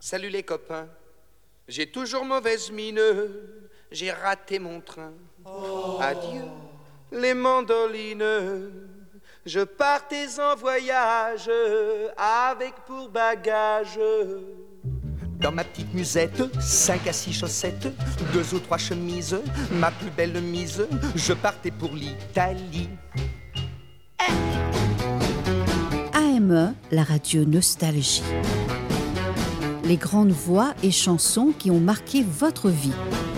Salut les copains, j'ai toujours mauvaise mine, j'ai raté mon train. Adieu les mandolines, je partais en voyage avec pour bagage. Dans ma petite musette, 5 à 6 chaussettes, 2 ou 3 chemises, ma plus belle mise, je partais pour l'Italie. AME, la radio Nostalgie. Les grandes voix et chansons qui ont marqué votre vie.